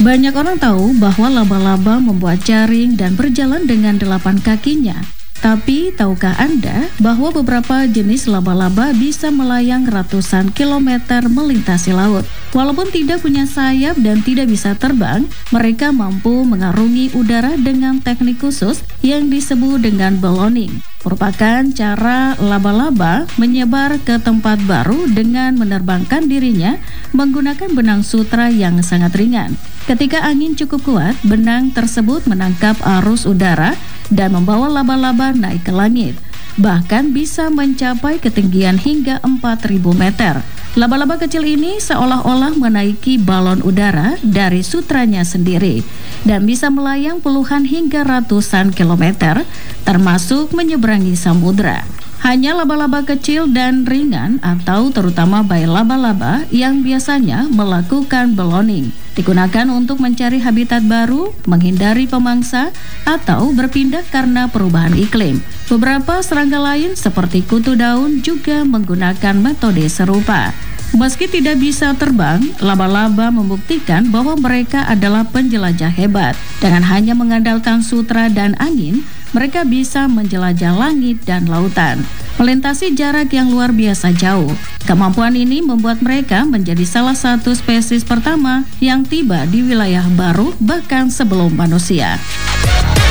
Banyak orang tahu bahwa laba-laba membuat jaring dan berjalan dengan 8 kakinya. Tapi, tahukah Anda bahwa beberapa jenis laba-laba bisa melayang ratusan kilometer melintasi laut? Walaupun tidak punya sayap dan tidak bisa terbang, mereka mampu mengarungi udara dengan teknik khusus yang disebut dengan ballooning. Merupakan cara laba-laba menyebar ke tempat baru dengan menerbangkan dirinya menggunakan benang sutra yang sangat ringan. Ketika angin cukup kuat, benang tersebut menangkap arus udara dan membawa laba-laba naik ke langit. Bahkan bisa mencapai ketinggian hingga 4.000 meter. Laba-laba kecil ini seolah-olah menaiki balon udara dari sutranya sendiri dan bisa melayang puluhan hingga ratusan kilometer, termasuk menyeberangi samudra. Hanya laba-laba kecil dan ringan atau terutama bayi laba-laba yang biasanya melakukan ballooning digunakan untuk mencari habitat baru, menghindari pemangsa, atau berpindah karena perubahan iklim. Beberapa serangga lain seperti kutu daun juga menggunakan metode serupa. Meski tidak bisa terbang, laba-laba membuktikan bahwa mereka adalah penjelajah hebat. Dengan hanya mengandalkan sutra dan angin, mereka bisa menjelajah langit dan lautan, melintasi jarak yang luar biasa jauh. Kemampuan ini membuat mereka menjadi salah satu spesies pertama yang tiba di wilayah baru bahkan sebelum manusia.